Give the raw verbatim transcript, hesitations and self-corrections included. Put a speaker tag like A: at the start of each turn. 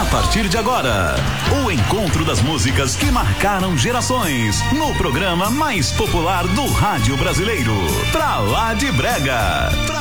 A: A partir de agora, o encontro das músicas que marcaram gerações no programa mais popular do rádio brasileiro. Pra lá de Brega. Pra